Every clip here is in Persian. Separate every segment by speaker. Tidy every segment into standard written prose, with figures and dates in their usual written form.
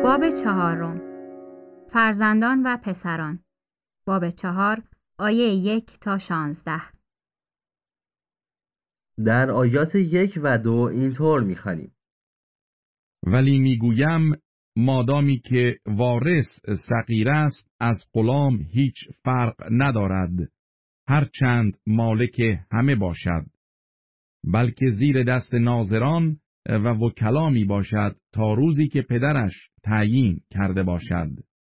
Speaker 1: باب چهارم. فرزندان و پسران. باب 4 آیه 1 تا 16.
Speaker 2: در آیات 1 و 2 اینطور می‌خوانیم:
Speaker 3: ولی میگویم مادامی که وارث صغیر است از غلام هیچ فرق ندارد، هرچند مالک همه باشد، بلکه زیر دست ناظران و وکلا می باشد تا روزی که پدرش تعیین کرده باشد.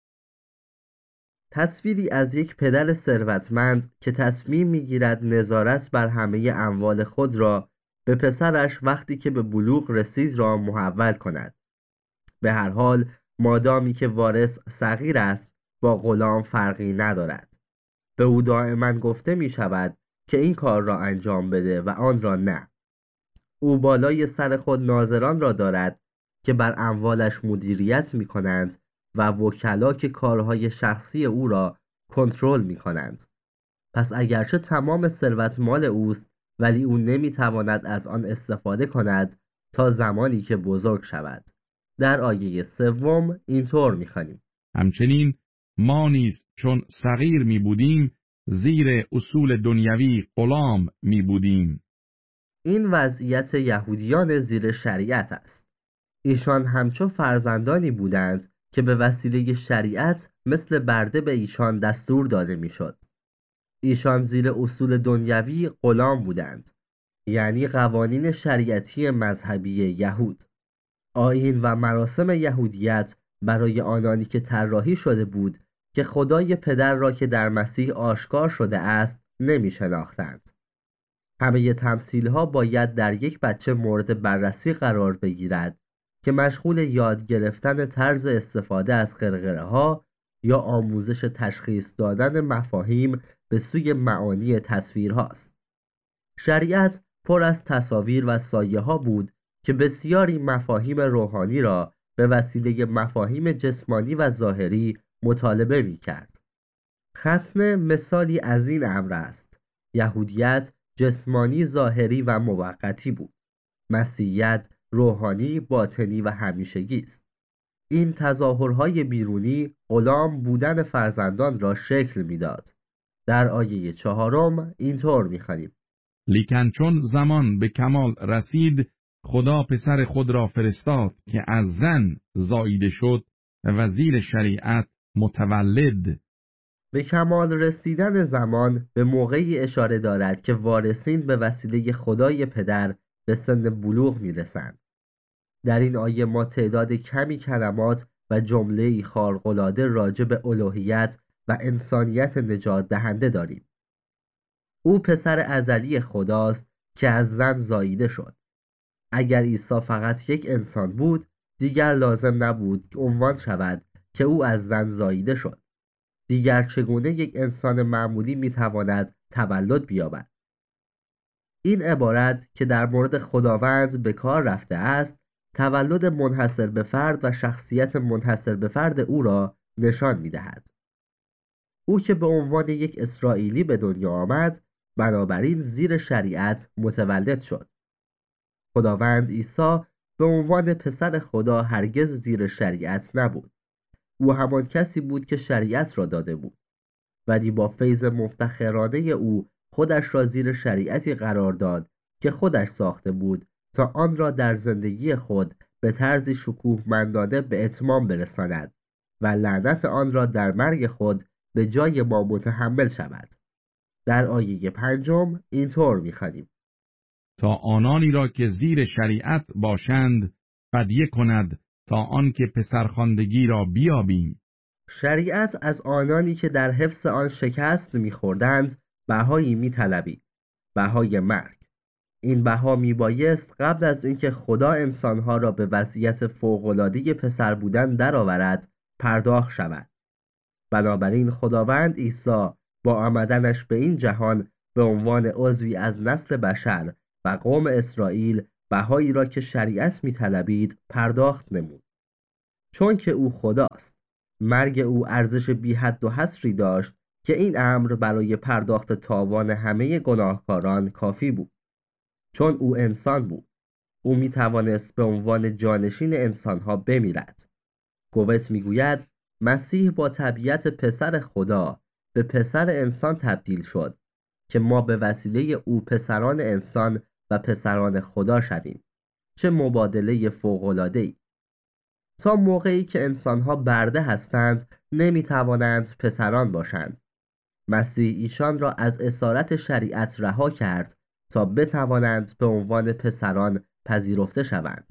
Speaker 2: تصویری از یک پدر ثروتمند که تصمیم می‌گیرد نظارت بر همه اموال خود را به پسرش وقتی که به بلوغ رسید را محول کند. به هر حال مادامی که وارث صغیر است با غلام فرقی ندارد. به او دائما گفته می شود که این کار را انجام بده و آن را نه. او بالای سر خود ناظران را دارد که بر اموالش مدیریت می کنند و وکلا که کارهای شخصی او را کنترل می کنند. پس اگرچه تمام ثروت مال اوست، ولی او نمی تواند از آن استفاده کند تا زمانی که بزرگ شود. در آیه 3 اینطور می خوانیم:
Speaker 3: همچنین ما نیز چون صغیر می بودیم زیر اصول دنیوی غلام می بودیم.
Speaker 2: این وضعیت یهودیان زیر شریعت است. ایشان همچون فرزندانی بودند که به وسیله شریعت مثل برده به ایشان دستور داده میشد. ایشان زیر اصول دنیوی غلام بودند، یعنی قوانین شریعتی مذهبی یهود. آیین و مراسم یهودیت برای آنانی که طراحی شده بود که خدای پدر را که در مسیح آشکار شده است نمی شناختند. همه تمثیل ها باید در یک بچه مورد بررسی قرار بگیرد که مشغول یاد گرفتن طرز استفاده از قرقره ها یا آموزش تشخیص دادن مفاهیم به سوی معانی تصویر هاست. شریعت پر از تصاویر و سایه ها بود که بسیاری مفاهیم روحانی را به وسیله مفاهیم جسمانی و ظاهری مطالبه می کرد. ختنه مثالی از این امر است. یهودیت جسمانی، ظاهری و موقتی بود. مسیحیت روحانی، باطنی و همیشگی است. این تظاهرهای بیرونی غلام بودن فرزندان را شکل میداد. در آیه 4 اینطور می‌خوانیم:
Speaker 3: لیکن چون زمان به کمال رسید خدا پسر خود را فرستاد که از زن زاییده شد و زیر شریعت متولد.
Speaker 2: به کمال رسیدن زمان به موقعی اشاره دارد که وارثین به وسیله خدای پدر به سن بلوغ میرسند. در این آیه ما تعداد کمی کلمات و جمله‌ای خارق‌العاده راجع به الوهیت و انسانیت نجات دهنده داریم. او پسر ازلی خداست که از زن زاییده شد. اگر عیسی فقط یک انسان بود، دیگر لازم نبود که عنوان شود که او از زن زاییده شد. دیگر چگونه یک انسان معمولی میتواند تولد بیابد؟ این عبارت که در مورد خداوند به کار رفته است، تولد منحصر به فرد و شخصیت منحصر به فرد او را نشان میدهد. او که به عنوان یک اسرائیلی به دنیا آمد، بنابراین زیر شریعت متولد شد. خداوند عیسی به عنوان پسر خدا هرگز زیر شریعت نبود. او همان کسی بود که شریعت را داده بود، ولی با فیض مفتخرانه او خودش را زیر شریعتی قرار داد که خودش ساخته بود تا آن را در زندگی خود به طرزی شکوهمندانه به اتمام برساند و لعنت آن را در مرگ خود به جای ما متحمل شود. در آیه 5 اینطور می‌خوانیم:
Speaker 3: تا آنانی را که زیر شریعت باشند فدیه کند تا آنکه پسرخواندگی را بیابیم.
Speaker 2: شریعت از آنانی که در حفظ آن شکست می‌خوردند بهایی می‌طلبید، بهای مرگ. این بها میبایست قبل از اینکه خدا انسانها را به وضعیت فوق‌العاده پسر بودن درآورد پرداخت شود. بنابراین خداوند عیسی با آمدنش به این جهان به عنوان عضوی از نسل بشر و قوم اسرائیل بهایی را که شریعت میطلبید پرداخت نمود. چون که او خداست، مرگ او ارزش بی حد و حصری داشت که این امر برای پرداخت تاوان همه گناهکاران کافی بود. چون او انسان بود، او می توانست به عنوان جانشین انسانها بمیرد. گوت میگوید مسیح با طبیعت پسر خدا به پسر انسان تبدیل شد که ما به وسیله او پسران انسان و پسران خدا شویم. چه مبادله فوق‌العاده‌ای! تا موقعی که انسانها برده هستند نمیتوانند پسران باشند. مسیح ایشان را از اسارت شریعت رها کرد تا بتوانند به عنوان پسران پذیرفته شوند.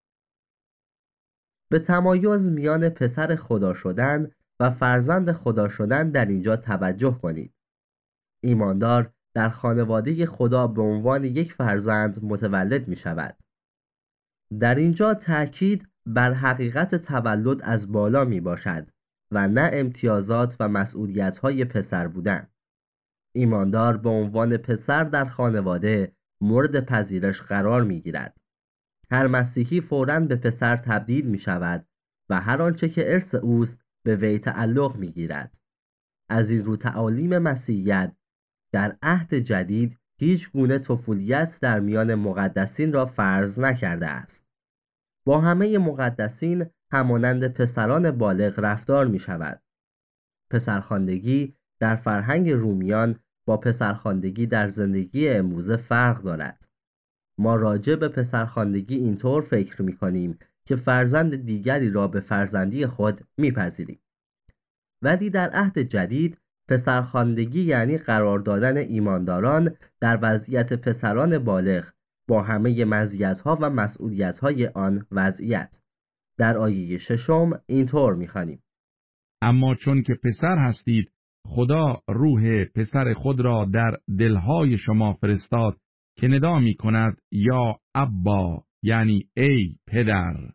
Speaker 2: به تمایز میان پسر خدا شدن و فرزند خدا شدن در اینجا توجه کنید. ایماندار در خانواده خدا به عنوان یک فرزند متولد می شود. در اینجا تأکید بر حقیقت تولد از بالا می باشد و نه امتیازات و مسئولیت‌های پسر بودن. ایماندار به عنوان پسر در خانواده مورد پذیرش قرار می گیرد. هر مسیحی فوراً به پسر تبدیل می شود و هر آنچه که ارث اوست به وی تعلق می گیرد. از این رو تعالیم مسیحیت در عهد جدید هیچ گونه طفولیت در میان مقدسین را فرض نکرده است. با همه مقدسین همانند پسران بالغ رفتار می شود. پسرخواندگی در فرهنگ رومیان با پسرخواندگی در زندگی امروزه فرق دارد. ما راجع به پسرخواندگی اینطور فکر می کنیم که فرزند دیگری را به فرزندی خود می پذیریم. ولی در عهد جدید پسرخواندگی یعنی قرار دادن ایمانداران در وضعیت پسران بالغ با همه مزیت‌ها و مسئولیت‌های آن وضعیت. در آیه 6 اینطور می‌خوانیم:
Speaker 3: اما چون که پسر هستید، خدا روح پسر خود را در دلهای شما فرستاد که ندا می‌کند یا ابا، یعنی ای پدر.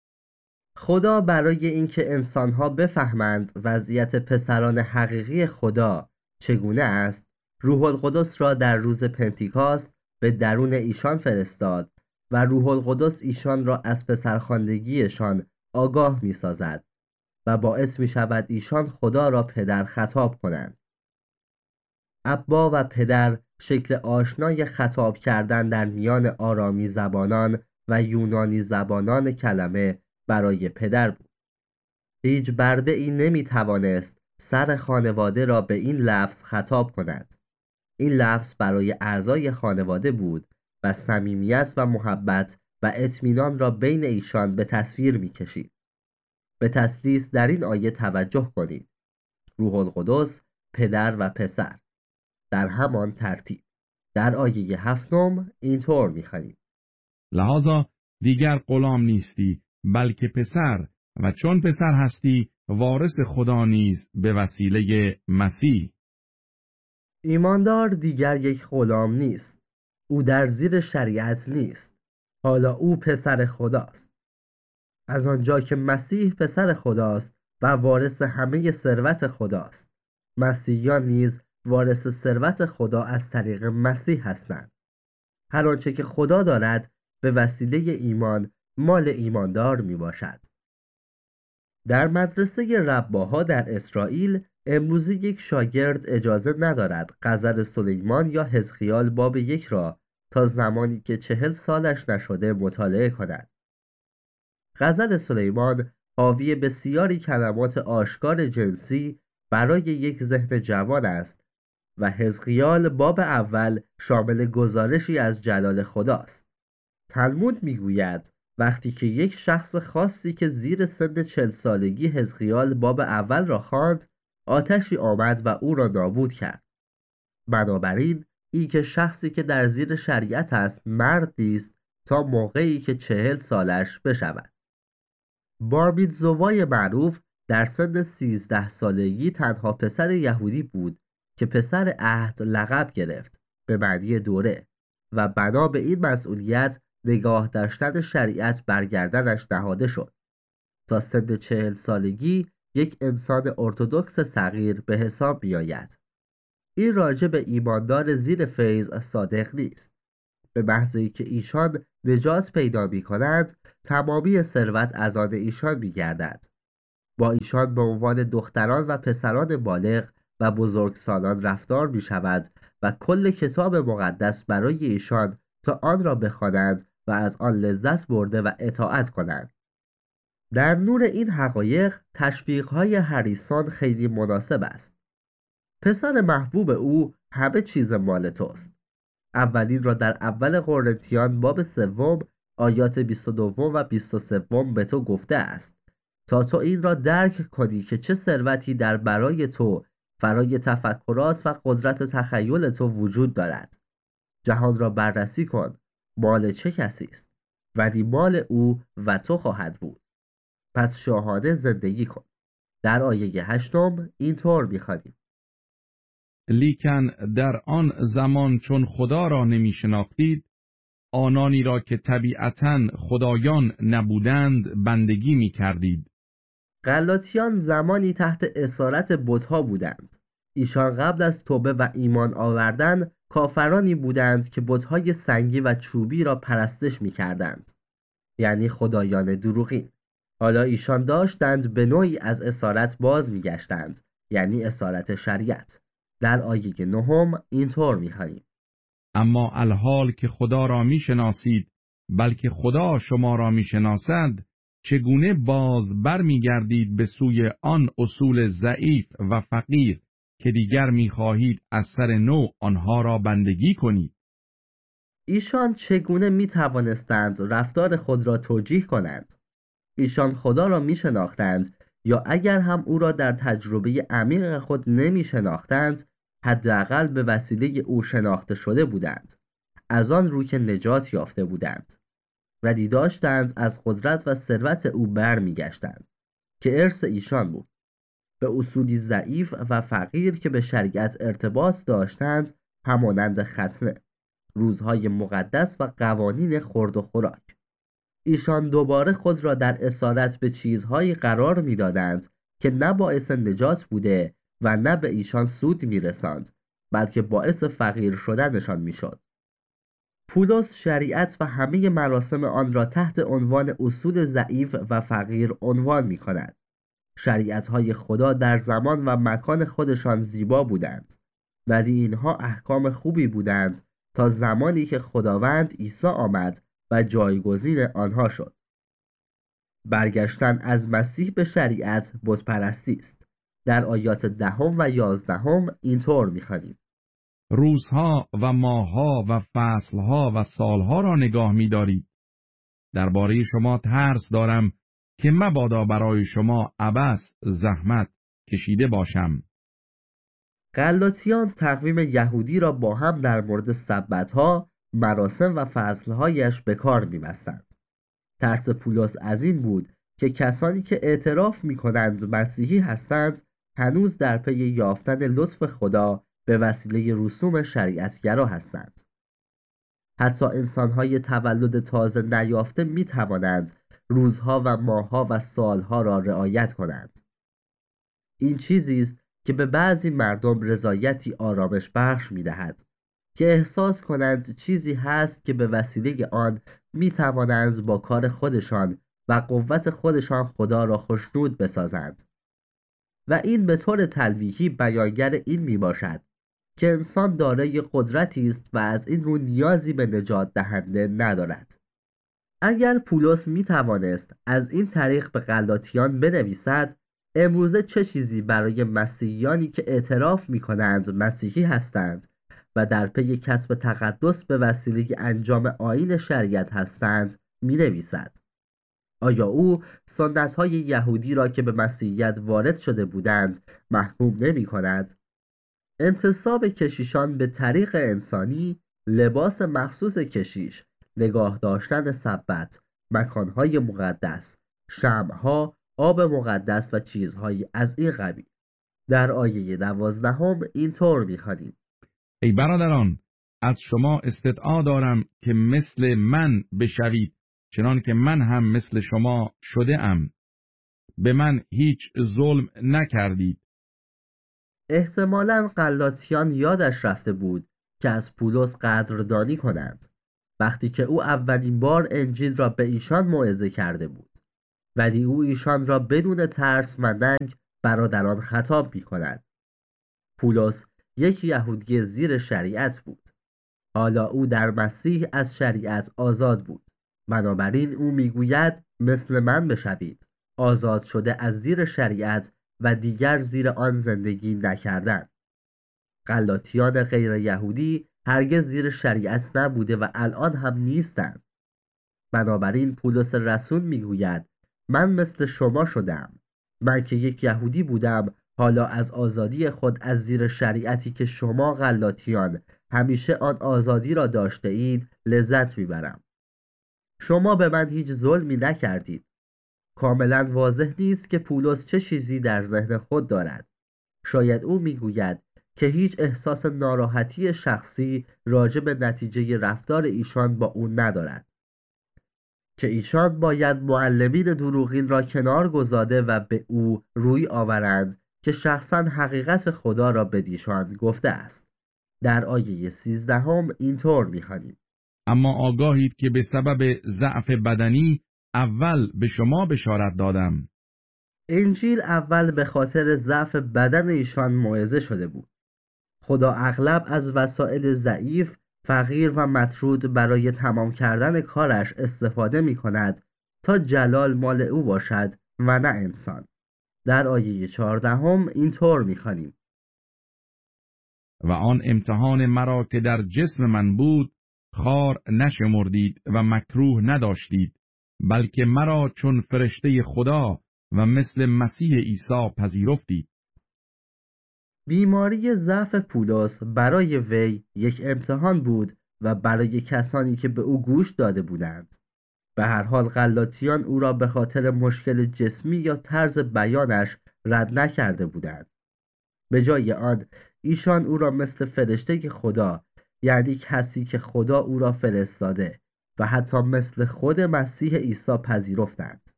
Speaker 2: خدا برای اینکه انسان‌ها بفهمند وضعیت پسران حقیقی خدا چگونه است، روح القدس را در روز پنتیکاست به درون ایشان فرستاد و روح القدس ایشان را از پسرخواندگیشان آگاه می‌سازد و باعث می‌شود ایشان خدا را پدر خطاب کنند. ابا و پدر شکل آشنای خطاب کردن در میان آرامی زبانان و یونانی زبانان کلمه برای پدر بود. هیچ برده ای نمی توانست سر خانواده را به این لفظ خطاب کند. این لفظ برای اعضای خانواده بود و صمیمیت و محبت و اطمینان را بین ایشان به تصویر می کشید. به تثلیث در این آیه توجه کنید. روح القدس، پدر و پسر در همان ترتیب. در آیه 7 اینطور می خوانیم:
Speaker 3: لذا دیگر غلام نیستی بلکه پسر، و چون پسر هستی وارث خدا نیز به وسیله مسیح.
Speaker 2: ایماندار دیگر یک غلام نیست. او در زیر شریعت نیست. حالا او پسر خداست. از آنجا که مسیح پسر خداست و وارث همه ثروت خداست، مسیحیان نیز وارث ثروت خدا از طریق مسیح هستند. هر آنچه که خدا دارد به وسیله ایمان مال ایماندار می باشد. در مدرسه رباها در اسرائیل امروزی یک شاگرد اجازه ندارد غزل سلیمان یا حزقیال باب 1 را تا زمانی که 40 سالش نشده مطالعه کند. غزل سلیمان حاوی بسیاری کلمات آشکار جنسی برای یک ذهن جوان است و حزقیال باب اول شامل گزارشی از جلال خداست. تلمود میگوید وقتی که یک شخص خاصی که زیر سن 40 سالگی حزقیال باب اول را خواند، آتشی آمد و او را نابود کرد. بنابراین این که شخصی که در زیر شریعت است مردی است تا موقعی که 40 سالش بشود. بارمیتزوای معروف در سن 13 سالگی تنها پسر یهودی بود که پسر عهد لقب گرفت به معنی دوره و بنا به این مسئولیت نگاه داشتن شریعت بر گردنش نهاده شد. تا سن 40 سالگی یک انسان ارتدوکس صغیر به حساب می‌آید. این راجع به ایماندار زیر فیض صادق نیست. به محض اینکه ایشان نجات پیدا می‌کنند، تمامی ثروت از آن ایشان می‌گردد. با ایشان به عنوان دختران و پسران بالغ و بزرگسالان رفتار می‌شود و کل کتاب مقدس برای ایشان تا آن را بخوانند و از آن لذت برده و اطاعت کنند. در نور این حقایق تشویق‌های هریسون خیلی مناسب است. پسر محبوب او همه چیز مال توست. اولین را در اول قرنتیان باب 3 آیات 22 و 23 به تو گفته است تا تو این را درک کنی که چه ثروتی در برای تو فرای تفکرات و قدرت تخیل تو وجود دارد. جهان را بررسی کن. مال چه کسی است؟ ولی مال او و تو خواهد بود. پس شاهانه زندگی کن. در آیه 8 اینطور می‌خوانیم:
Speaker 3: لیکن در آن زمان چون خدا را نمی شناختید، آنانی را که طبیعتاً خدایان نبودند بندگی می کردید.
Speaker 2: غلاطیان زمانی تحت اسارت بت‌ها بودند. ایشان قبل از توبه و ایمان آوردن کافرانی بودند که بت‌های سنگی و چوبی را پرستش می کردند. یعنی خدایان دروغین. حالا ایشان داشتند به نوعی از اسارت باز می گشتند. یعنی اسارت شریعت. در آیه 9 اینطور می خوانیم:
Speaker 3: اما الحال که خدا را می شناسید، بلکه خدا شما را می شناسد، چگونه باز بر می گردید به سوی آن اصول ضعیف و فقیر که دیگر می خواهید از سر نو آنها را بندگی کنید؟
Speaker 2: ایشان چگونه می توانستند رفتار خود را توجیه کنند؟ ایشان خدا را می شناختند، یا اگر هم او را در تجربه عمیق خود نمی شناختند، حداقل به وسیله او شناخته شده بودند، از آن رو که نجات یافته بودند، ولی داشتند از قدرت و ثروت او بر می گشتند که ارث ایشان بود. به اصولی ضعیف و فقیر که به شریعت ارتباط داشتند، همانند ختنه، روزهای مقدس و قوانین خورد و خوراک. ایشان دوباره خود را در اسارت به چیزهایی قرار می دادند که نه باعث نجات بوده و نه به ایشان سود می رساند، بلکه باعث فقیر شدنشان می شد. پولس شریعت و همه مراسم آن را تحت عنوان اصول ضعیف و فقیر عنوان می کند. شریعت‌های خدا در زمان و مکان خودشان زیبا بودند، ولی اینها احکام خوبی بودند تا زمانی که خداوند عیسی آمد و جایگزین آنها شد. برگشتن از مسیح به شریعت بت‌پرستی است. در آیات 10 و 11 اینطور می‌خوانیم:
Speaker 3: روزها و ماهها و فصلها و سالها را نگاه می دارید. درباره شما ترس دارم که مبادا برای شما عبث زحمت کشیده باشم.
Speaker 2: غلاطیان تقویم یهودی را با هم در مورد سبت‌ها، مراسم و فصلهایش به کار می‌بستند. ترس پولس از این بود که کسانی که اعتراف می‌کنند مسیحی هستند، هنوز در پی یافتن لطف خدا به وسیله رسوم شریعتگرا هستند. حتی انسان‌های تولد تازه نیافته می‌توانند روزها و ماهها و سالها را رعایت کنند. این چیزی است که به بعضی مردم رضایتی آرامش بخش می‌دهد که احساس کنند چیزی هست که به وسیله آن می‌توانند با کار خودشان و قوت خودشان خدا را خوشنود بسازند. و این به طور تلویحی بیانگر این میباشد که انسان دارای قدرتی است و از این رو نیازی به نجات دهنده ندارد. اگر پولس میتوانست از این طریق به غلاطیان بنویسد، امروزه چه چیزی برای مسیحیانی که اعتراف میکنند مسیحی هستند و در پی کسب تقدس به وسیله انجام آیین شریعت هستند مینویسد؟ آیا او سنت‌های یهودی را که به مسیحیت وارد شده بودند محکوم نمی کند؟ انتصاب کشیشان به طریق انسانی، لباس مخصوص کشیش، نگاه داشتن سبت، مکانهای مقدس، شمعها، آب مقدس و چیزهایی از این قبیل. در آیه 12 اینطور می‌خوانیم:
Speaker 3: ای برادران، از شما استدعا دارم که مثل من بشوید، چنان که من هم مثل شما شده ام. به من هیچ ظلم نکردید.
Speaker 2: احتمالاً غلاطیان یادش رفته بود که از پولس قدردانی کنند وقتی که او اولین بار انجیل را به ایشان موعظه کرده بود، ولی او ایشان را بدون ترس و ننگ برادران خطاب می کند. پولس یک یهودی زیر شریعت بود. حالا او در مسیح از شریعت آزاد بود. بنابراین او میگوید مثل من بشوید آزاد شده از زیر شریعت و دیگر زیر آن زندگی نکردند. غلاطیان غیر یهودی هرگز زیر شریعت نبوده و الان هم نیستند. بنابراین پولس رسول میگوید من مثل شما شدم. من که یک یهودی بودم حالا از آزادی خود از زیر شریعتی که شما غلاطیان همیشه آن آزادی را داشته اید لذت میبرم. شما به من هیچ ظلمی نکردید. کاملا واضح نیست که پولس چه چیزی در ذهن خود دارد. شاید او میگوید که هیچ احساس ناراحتی شخصی راجع به نتیجه رفتار ایشان با او ندارد. که ایشان باید معلمین دروغین را کنار گذارده و به او روی آورند که شخصا حقیقت خدا را بدیشان گفته است. در آیه 13 اینطور می‌خوانیم:
Speaker 3: اما آگاهید که به سبب ضعف بدنی اول به شما بشارت دادم.
Speaker 2: انجیل اول به خاطر ضعف بدن ایشان موعظه شده بود. خدا اغلب از وسایل ضعیف، فقیر و مطرود برای تمام کردن کارش استفاده می کند تا جلال مال او باشد و نه انسان. در آیه 14 اینطور می خوانیم:
Speaker 3: و آن امتحان مرا که در جسم من بود خوار نشمردید و مکروه نداشتید، بلکه مرا چون فرشته خدا و مثل مسیح عیسی پذیرفتید.
Speaker 2: بیماری ضعف پولس برای وی یک امتحان بود و برای کسانی که به او گوش داده بودند. به هر حال غلاطیان او را به خاطر مشکل جسمی یا طرز بیانش رد نکرده بودند. به جای آن ایشان او را مثل فرشته خدا، یعنی کسی که خدا او را فرستاده و حتی مثل خود مسیح عیسی پذیرفتند.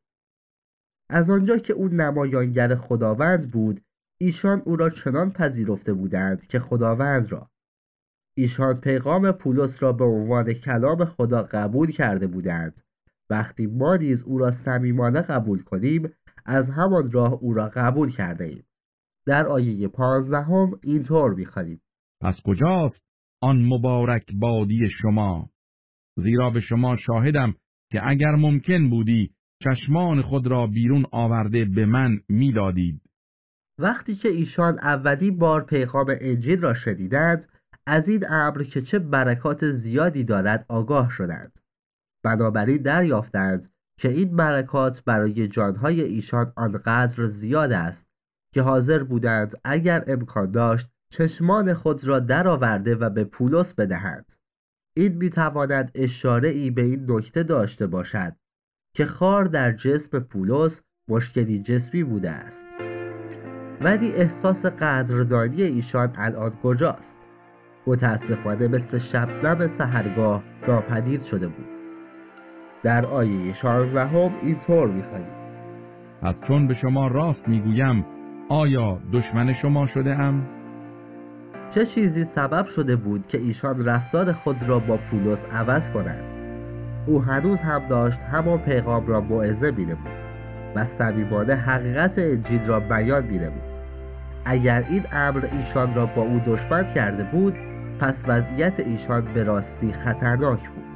Speaker 2: از آنجا که او نمایانگر خداوند بود، ایشان او را چنان پذیرفته بودند که خداوند را. ایشان پیغام پولس را به عنوان کلام خدا قبول کرده بودند. وقتی ما نیز او را صمیمانه قبول کنیم، از همان راه او را قبول کرده ایم. در آیه 15 اینطور می‌خوانیم:
Speaker 3: پس کجاست آن مبارک بادی شما؟ زیرا به شما شاهدم که اگر ممکن بودی چشمان خود را بیرون آورده به من میدادید.
Speaker 2: وقتی که ایشان اولین بار پیغام انجیل را شنیدند، از این امر که چه برکات زیادی دارد آگاه شدند. بنابراین دریافتند که این برکات برای جانهای ایشان آنقدر زیاد است که حاضر بودند اگر امکان داشت چشمان خود را درآورده و به پولس بدهند. این میتواند اشاره‌ای به این نکته داشته باشد که خار در جسم پولس مشکلی جسمی بوده است. ولی احساس قدردانی ایشان الان کجاست؟ متاسفانه مثل شبنم سحرگاه ناپدید شده بود. در آیه 16 اینطور می‌خوانیم:
Speaker 3: پس چون به شما راست میگویم، آیا دشمن شما شده ام؟
Speaker 2: چه چیزی سبب شده بود که ایشان رفتار خود را با پولس عوض کنند؟ او هنوز هم داشت همان پیغام را موعظه می‌نمود و صمیمانه حقیقت انجیل را بیان می‌نمود. اگر این امر ایشان را با او دشمن کرده بود، پس وضعیت ایشان به راستی خطرناک بود.